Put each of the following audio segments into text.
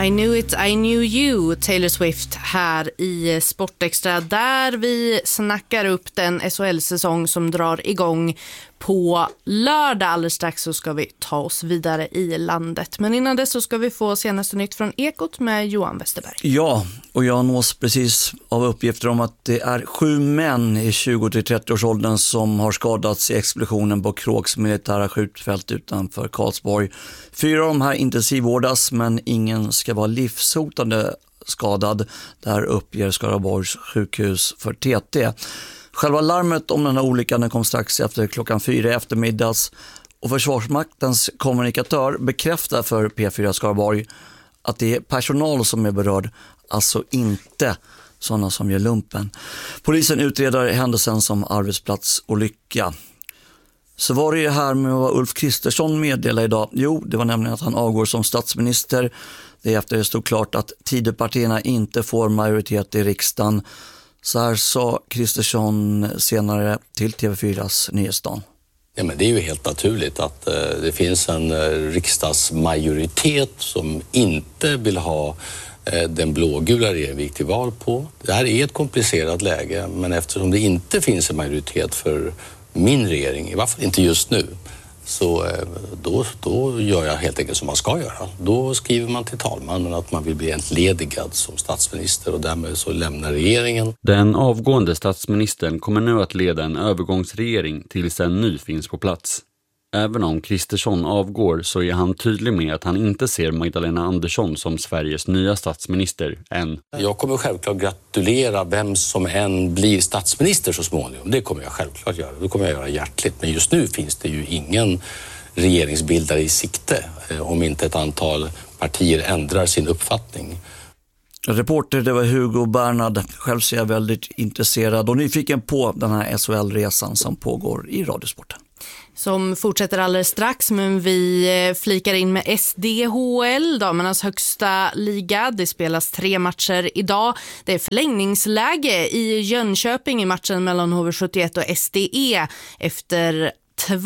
I knew it, I knew you, Taylor Swift här i Sportextra, där vi snackar upp den SHL-säsong som drar igång på lördag. Alldeles strax så ska vi ta oss vidare i landet. Men innan det så ska vi få senaste nytt från Ekot med Johan Westerberg. Ja, och jag nås precis av uppgifter om att det är 7 män i 20-30-årsåldern som har skadats i explosionen på Kråks militära skjutfält utanför Karlsborg. 4 av de här intensivvårdas, men ingen ska vara livshotande skadad. Där uppger Skaraborgs sjukhus för TT. Själva larmet om den här olyckan kom strax efter klockan 4 eftermiddags, och Försvarsmaktens kommunikatör bekräftar för P4 Skaraborg att det är personal som är berörd, alltså inte sådana som gör lumpen. Polisen utreder händelsen som arbetsplatsolycka. Så var det ju här med vad Ulf Kristersson meddelade idag. Jo, det var nämligen att han avgår som statsminister. Det är efter det stod klart att Tidöpartierna inte får majoritet i riksdagen. Så här sa Kristersson senare till TV4s Nyhetsdagen. Ja, men det är ju helt naturligt att det finns en riksdagsmajoritet som inte vill ha den blågula regeringen vi gick till val på. Det här är ett komplicerat läge, men eftersom det inte finns en majoritet för min regering, i varje fall inte just nu, så då gör jag helt enkelt som man ska göra. Då skriver man till talmannen att man vill bli entledigad som statsminister och därmed så lämnar regeringen. Den avgående statsministern kommer nu att leda en övergångsregering tills en ny finns på plats. Även om Kristersson avgår så är han tydlig med att han inte ser Magdalena Andersson som Sveriges nya statsminister än. Jag kommer självklart gratulera vem som än blir statsminister så småningom. Det kommer jag självklart göra. Det kommer jag göra hjärtligt. Men just nu finns det ju ingen regeringsbildare i sikte om inte ett antal partier ändrar sin uppfattning. Reporter, det var Hugo Bernhard. Själv ser jag väldigt intresserad och nyfiken på den här SHL-resan som pågår i Radiosporten. Som fortsätter alldeles strax, men vi flikar in med SDHL, damernas högsta liga. Det spelas 3 matcher idag. Det är förlängningsläge i Jönköping i matchen mellan HV71 och SDE efter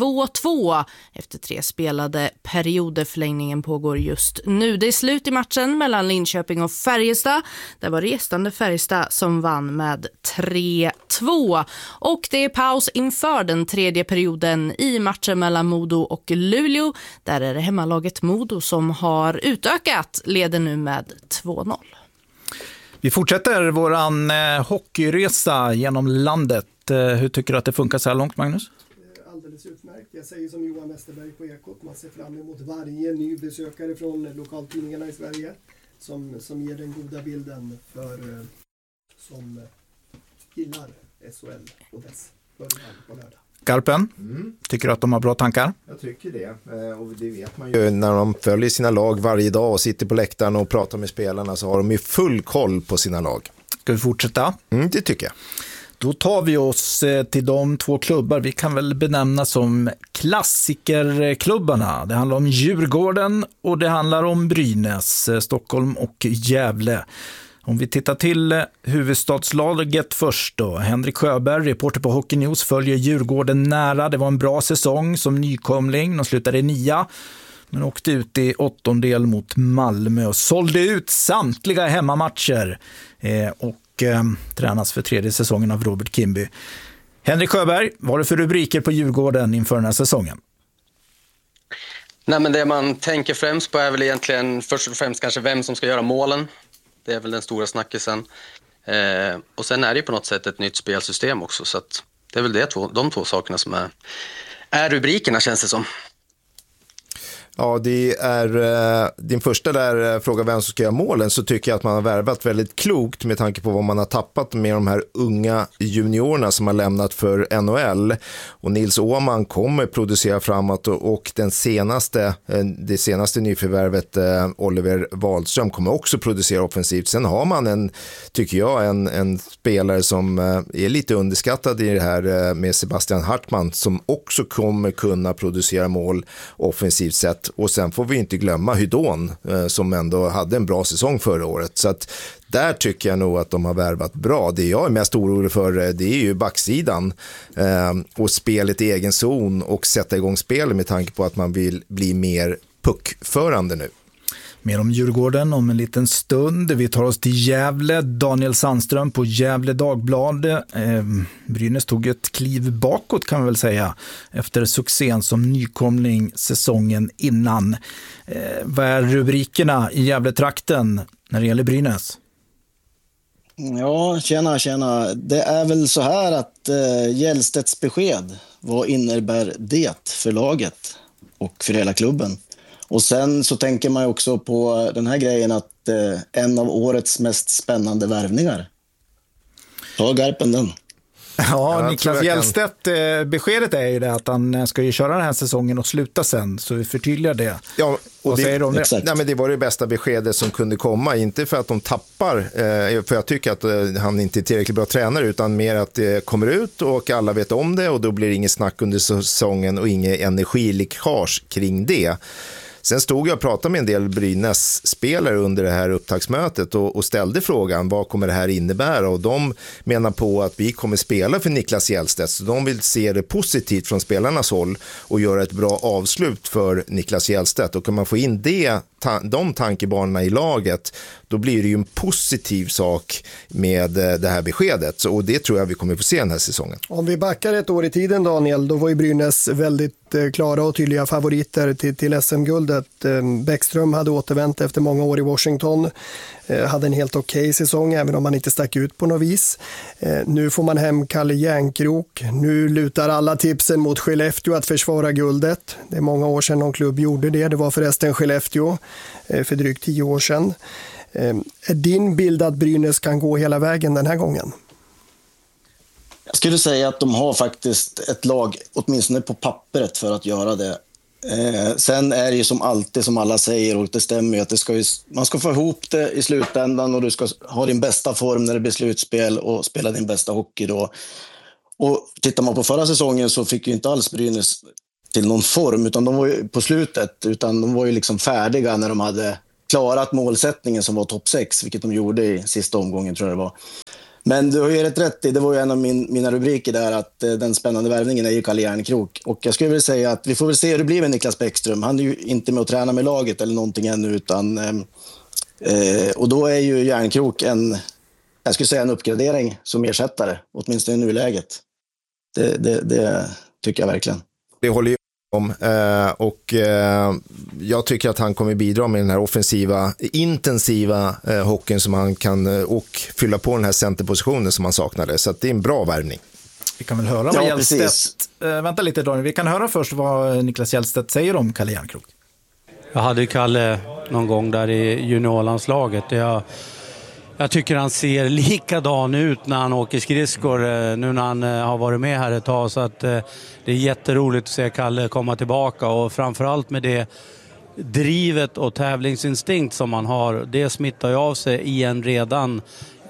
2-2 efter 3 spelade perioder. Förlängningen pågår just nu. Det är slut i matchen mellan Linköping och Färjestad. Det var restande Färjestad som vann med 3-2. Och det är paus inför den 3:e perioden i matchen mellan Modo och Luleå. Där är det hemmalaget Modo som har utökat, leder nu med 2-0. Vi fortsätter våran hockeyresa genom landet. Hur tycker du att det funkar så här långt, Magnus? Alldeles utmärkt. Jag säger som Johan Westerberg på Ekot. Man ser fram emot varje ny besökare från lokaltidningarna i Sverige som ger den goda bilden för som gillar SHL och dess början på lördag. Garpen, tycker du att de har bra tankar? Jag tycker det. Och det vet man ju när de följer sina lag varje dag och sitter på läktaren och pratar med spelarna, så har de ju full koll på sina lag. Ska vi fortsätta? Det tycker jag. Då tar vi oss till de 2 klubbar vi kan väl benämna som klassikerklubbarna. Det handlar om Djurgården och det handlar om Brynäs, Stockholm och Gävle. Om vi tittar till huvudstadslaget först då. Henrik Sjöberg, reporter på Hockey News, följer Djurgården nära. Det var en bra säsong som nykomling. De slutade 9, men åkte ut i 8:ondel mot Malmö och sålde ut samtliga hemmamatcher. Och tränas för 3:e säsongen av Robert Kimby. Henrik Sjöberg, vad är det för rubriker på Djurgården inför den här säsongen? Nej, men det man tänker främst på är väl egentligen först och främst kanske vem som ska göra målen. Det är väl den stora snackisen. Och sen är det ju på något sätt ett nytt spelsystem också, så att det är väl de 2 sakerna som är rubrikerna, känns det som. Ja, det är din första där fråga vem som ska göra målen, så tycker jag att man har värvat väldigt klokt med tanke på vad man har tappat med de här unga juniorerna som har lämnat för NHL. Och Nils Åhman kommer producera framåt och det senaste nyförvärvet Oliver Wahlström kommer också producera offensivt. Sen har man tycker jag en spelare som är lite underskattad i det här med Sebastian Hartman som också kommer kunna producera mål offensivt sett. Och sen får vi inte glömma Hydon som ändå hade en bra säsong förra året. Så att där tycker jag nog att de har värvat bra. Det jag är mest orolig för, det är ju backsidan och spelet i egen zon och sätta igång spelet med tanke på att man vill bli mer puckförande nu. Mer om Djurgården om en liten stund. Vi tar oss till Gävle. Daniel Sandström på Gävle Dagblad. Brynäs tog ett kliv bakåt kan man väl säga efter succén som nykomling säsongen innan. Vad är rubrikerna i Gävletrakten när det gäller Brynäs? Ja, tjena. Det är väl så här att Hjellstedts besked, vad innebär det för laget och för hela klubben? Och sen så tänker man också på den här grejen att en av årets mest spännande värvningar. Ta Garpen den. Ja, Niklas Hjellstedt, beskedet är ju det att han ska ju köra den här säsongen och sluta sen, så vi förtydligar det. Ja, och vad säger du om det? Nej, men det var det bästa beskedet som kunde komma, inte för att de tappar, för jag tycker att han inte är tillräckligt bra tränare, utan mer att det kommer ut och alla vet om det och då blir det inget snack under säsongen och inget energiläckage kring det. Sen stod jag och pratade med en del Brynäs-spelare under det här upptagsmötet och ställde frågan, vad kommer det här innebära? Och de menar på att vi kommer spela för Niklas Hjellstedt, så de vill se det positivt från spelarnas håll och göra ett bra avslut för Niklas Hjellstedt. Och kan man få in de tankebanorna i laget, då blir det ju en positiv sak med det här beskedet. Och det tror jag vi kommer få se den här säsongen. Om vi backar ett år i tiden, Daniel, då var ju Brynäs väldigt klara och tydliga favoriter till SM-guldet. Bäckström hade återvänt efter många år i Washington. Hade en helt okej säsong, även om man inte stack ut på något vis. Nu får man hem Kalle Järnkrok. Nu lutar alla tipsen mot Skellefteå att försvara guldet. Det är många år sedan någon klubb gjorde det. Det var förresten Skellefteå för drygt 10 år sedan. Är din bild att Brynäs kan gå hela vägen den här gången? Jag skulle säga att de har faktiskt ett lag, åtminstone på pappret, för att göra det. Sen är det ju som alltid, som alla säger, och det stämmer ju, att man ska få ihop det i slutändan och du ska ha din bästa form när det blir slutspel och spela din bästa hockey då. Och tittar man på förra säsongen så fick ju inte alls Brynäs till någon form, utan de var ju på slutet, utan de var ju liksom färdiga när de hade klarat målsättningen som var topp 6, vilket de gjorde i sista omgången, tror jag det var. Men du har ju rätt i, det var ju en av mina rubriker där, att den spännande värvningen är ju Kalle Järnkrok. Och jag skulle vilja säga att vi får väl se hur det blir med Niklas Bäckström. Han är ju inte med att träna med laget eller någonting ännu, utan och då är ju Järnkrok jag skulle säga en uppgradering som ersättare, åtminstone i nuläget. Det tycker jag verkligen. Det håller ju om, och jag tycker att han kommer bidra med den här offensiva, intensiva hockeyn som han kan, och fylla på den här centerpositionen som han saknade, så att det är en bra värvning. Vi kan väl höra vad Hjellstedt, vänta lite Daniel, vi kan höra först vad Niklas Hjellstedt säger om Kalle Järnkrok. Jag hade Kalle någon gång där i juniorlandslaget. Jag tycker han ser likadan ut när han åker skridskor nu när han har varit med här ett tag. Så att det är jätteroligt att se Kalle komma tillbaka. Och framförallt med det drivet och tävlingsinstinkt som han har. Det smittar ju av sig i en redan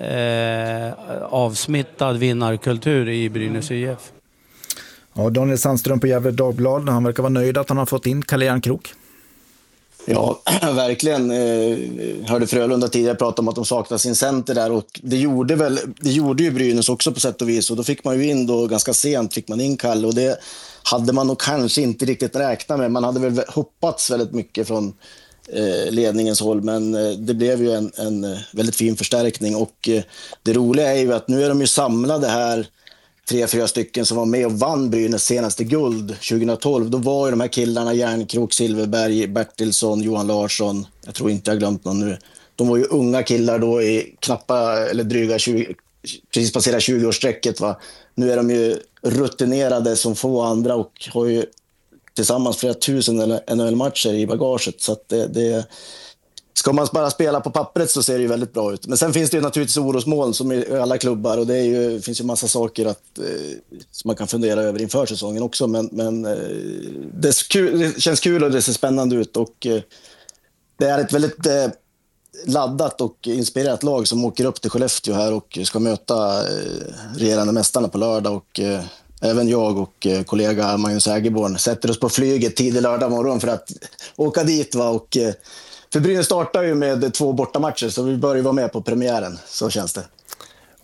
avsmittad vinnarkultur i Brynäs IF. Ja, Daniel Sandström på Gävle Dagblad. Han verkar vara nöjd att han har fått in Kalle Järnkrok. Ja, verkligen. Hörde Frölunda tidigare prata om att de saknar sin center där, och det gjorde ju Brynäs också på sätt och vis, och då fick man ju in då ganska sent, fick man in Kalle, och det hade man nog kanske inte riktigt räknat med. Man hade väl hoppats väldigt mycket från ledningens håll, men det blev ju en väldigt fin förstärkning, och det roliga är ju att nu är de ju samlade här, 3-4 stycken som var med och vann Brynäs senaste guld 2012. Då var ju de här killarna Järnkrok, Silverberg, Bertilsson, Johan Larsson. Jag tror inte jag glömt någon nu. De var ju unga killar då i knappa eller dryga 20, precis passerat 20-årssträcket, va. Nu är de ju rutinerade som få andra och har ju tillsammans flera tusen NHL-matcher i bagaget. Så att det ska man bara spela på pappret så ser det ju väldigt bra ut. Men sen finns det ju naturligtvis orosmoln som i alla klubbar, och det finns ju massa saker som man kan fundera över inför säsongen också. Men det känns kul och det ser spännande ut, och det är ett väldigt laddat och inspirerat lag som åker upp till Skellefteå här och ska möta regerande mästarna på lördag, och även jag och kollega Magnus Ägerborn sätter oss på flyget tidig lördag morgon för att åka dit, va. Och för Brynäs startar ju med 2 bortamatcher, så vi börjar vara med på premiären, så känns det.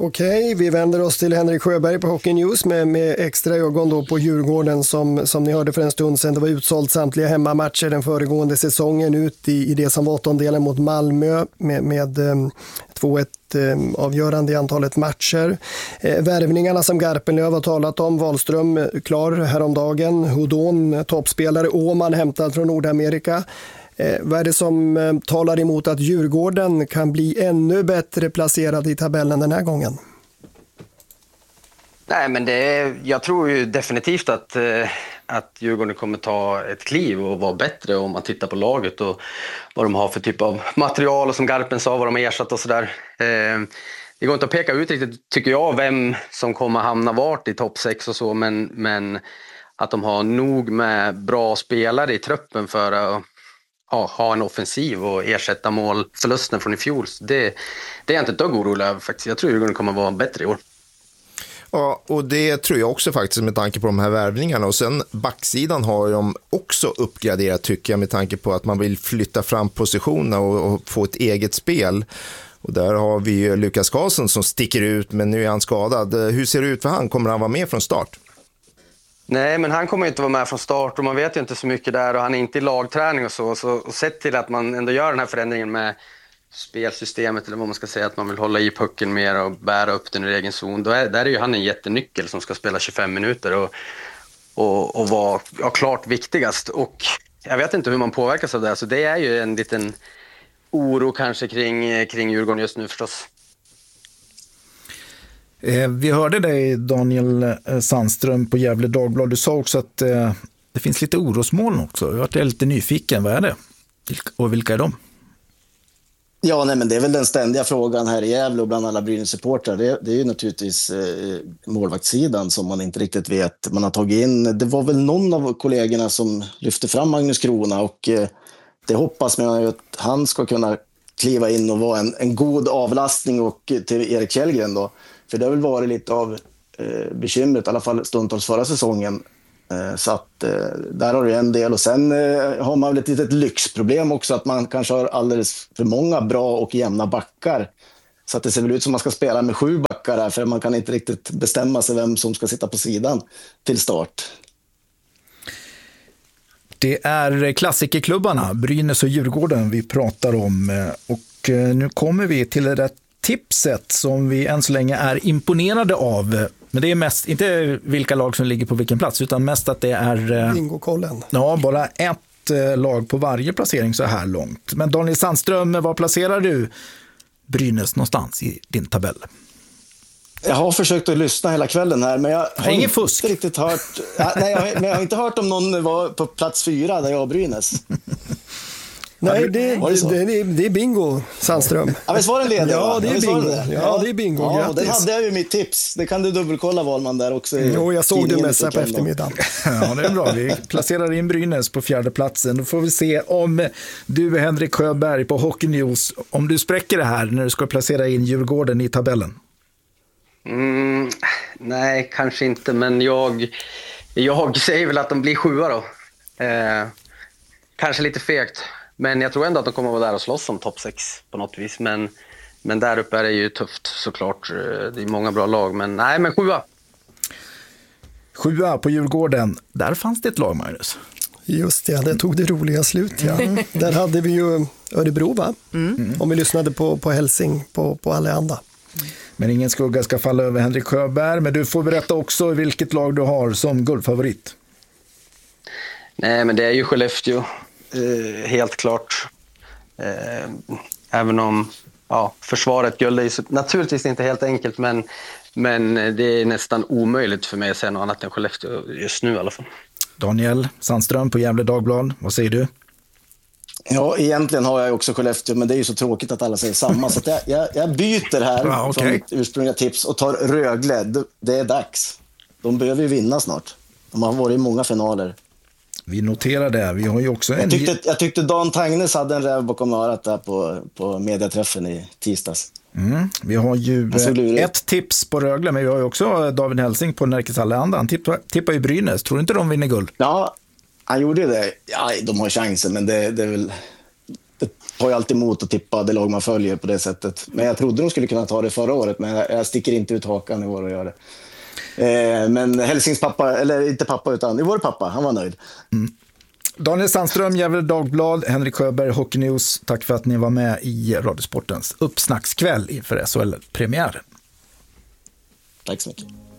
Okej, vi vänder oss till Henrik Sjöberg på Hockey News med extra ögon då på Djurgården som ni hörde för en stund sedan. Det var utsålt samtliga hemmamatcher den föregående säsongen ut i det som var åttondelen mot Malmö med 2-1 avgörande i antalet matcher. Värvningarna som Garpenlöv har talat om, Wahlström klar häromdagen, Houdon toppspelare, Åman hämtad från Nordamerika. Vad är det som talar emot att Djurgården kan bli ännu bättre placerad i tabellen den här gången? Nej, men jag tror ju definitivt att Djurgården kommer ta ett kliv och vara bättre om man tittar på laget och vad de har för typ av material och som Garpen sa, vad de har ersatt och sådär. Det går inte att peka ut riktigt, tycker jag, vem som kommer hamna vart i topp 6 och så, men att de har nog med bra spelare i truppen för att ha en offensiv och ersätta målförlusten från i fjol. Det är jag inte ett dugg orolig över faktiskt. Jag tror att det kommer vara bättre i år. Ja, och det tror jag också faktiskt med tanke på de här värvningarna. Och sen backsidan har de också uppgraderat tycker jag med tanke på att man vill flytta fram positionerna och få ett eget spel. Och där har vi ju Lukas Karlsson som sticker ut, men nu är han skadad. Hur ser det ut för han? Kommer han vara med från start? Nej, men han kommer inte vara med från start och man vet ju inte så mycket där och han är inte i lagträning och så. Så sett till att man ändå gör den här förändringen med spelsystemet eller vad man ska säga, att man vill hålla i pucken mer och bära upp den i egen zon. Där är ju han en jättenyckel som ska spela 25 minuter och vara klart viktigast. Och jag vet inte hur man påverkas av det, så det är ju en liten oro kanske kring Djurgården just nu förstås. Vi hörde dig, Daniel Sandström, på Gävle Dagblad. Du sa också att det finns lite orosmoln också. Jag varit lite nyfiken. Vad är det? Och vilka är de? Ja, nej, men det är väl den ständiga frågan här i Gävle och bland alla Brynäs-supportrar. Det är ju naturligtvis målvaktssidan som man inte riktigt vet. Man har tagit in, det var väl någon av kollegorna som lyfte fram Magnus Krona och det hoppas man ju att han ska kunna kliva in och vara en god avlastning och till Erik Källgren då. För det har väl varit lite av bekymret, i alla fall stundtals förra säsongen. Så att där har du en del. Och sen har man väl ett litet lyxproblem också, att man kanske har alldeles för många bra och jämna backar. Så att det ser väl ut som man ska spela med 7 backar här, för man kan inte riktigt bestämma sig vem som ska sitta på sidan till start. Det är klassikerklubbarna, Brynäs och Djurgården, vi pratar om. Och nu kommer vi till det tipset som vi än så länge är imponerade av. Men det är mest, inte vilka lag som ligger på vilken plats, utan mest att det är bingokollen. Ja, bara ett lag på varje placering så här långt. Men Daniel Sandström, var placerar du Brynäs någonstans i din tabell? Jag har försökt att lyssna hela kvällen här, men jag har ingen inte fusk. Riktigt hört. Men jag har inte hört om någon var på plats 4 där jag och Brynäs. Nej, det är bingo, Sandström. Ja, visst var den ledig? Ja, det är bingo. Ja, det är bingo. Ja, den hade jag ju mitt tips. Det kan du dubbelkolla, Wahlman, där också. Jo, jag såg det messa på eftermiddagen. Ja, det är bra. Vi placerar in Brynäs på 4:e platsen. Då får vi se om du, Henrik Sjöberg på Hockey News, om du spräcker det här när du ska placera in Djurgården i tabellen. Nej, kanske inte, men jag säger väl att de blir 7 då. Kanske lite fegt. Men jag tror ändå att de kommer att vara där och slåss om topp 6 på något vis. Men där uppe är det ju tufft såklart. Det är många bra lag, men 7. 7 på Djurgården. Där fanns det ett lag, Magnus. Just det, det tog det roliga slut. Ja. Där hade vi ju Örebro, va? Om vi lyssnade på Helsing, på Allehanda. Men ingen skugga ska falla över Henrik Sjöberg. Men du får berätta också vilket lag du har som guldfavorit. Nej, men det är ju Skellefteå. Helt klart. Även om försvaret guld är ju naturligtvis inte helt enkelt, men det är nästan omöjligt för mig att säga något annat än Skellefteå just nu i alla fall. Daniel Sandström på Gävle Dagblad, vad säger du? Ja, egentligen har jag också Skellefteå, men det är ju så tråkigt att alla säger samma. Så att jag byter här från mitt ursprungliga tips och tar Rögle. Det är dags. De behöver ju vinna snart. De har varit i många finaler. Vi noterar det. Vi har ju också jag tyckte Dan Tangnes hade en räv bakom örat där på mediaträffen i tisdags. Vi har ju ett tips på Rögle, men vi har ju också David Helsing på Närkes Allehanda. Han tippar ju Brynäs. Tror du inte de vinner guld? Ja, han gjorde det. Ja, de har chansen, men det är väl det har ju alltid emot att tippa det lag man följer på det sättet. Men jag trodde de skulle kunna ta det förra året, men jag sticker inte ut hakan i år och gör det. Men Helsings pappa, eller inte pappa utan i vår pappa, han var nöjd. Daniel Sandström, Gefle Dagblad, Henrik Sjöberg, Hockey News. Tack för att ni var med i Radiosportens uppsnackskväll inför SHL-premiären. Tack så mycket.